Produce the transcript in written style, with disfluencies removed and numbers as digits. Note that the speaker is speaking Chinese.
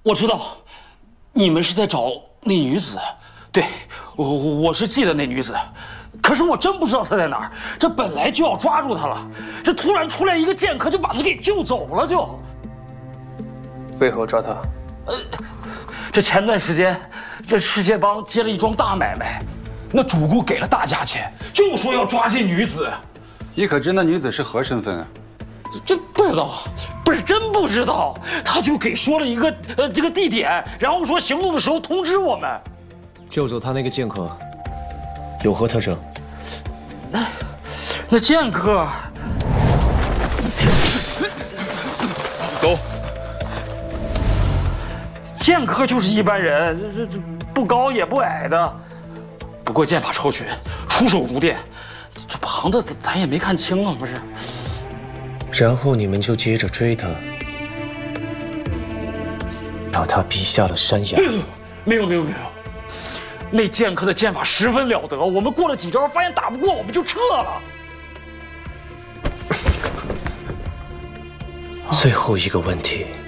我知道，你们是在找那女子。对，我是记得那女子，可是我真不知道她在哪儿。这本来就要抓住她了，这突然出来一个剑客就把她给救走了，就。 为何抓她？ 这前段时间，这世界帮接了一桩大买卖，那主顾给了大价钱，就说要抓这女子。 你可知那女子是何身份啊？ 这不知道，不是真不知道，他就给说了一个这个地点，然后说行动的时候通知我们。 救走他那个剑客有何特征？ 那剑客， 走。 剑客就是一般人，这不高也不矮的，不过剑法超群，出手如电。这旁的咱也没看清啊，不是？ 然后你们就接着追他，到他逼下了山崖。 没有，那剑客的剑法十分了得，我们过了几招，发现打不过，我们就撤了。 最后一个问题。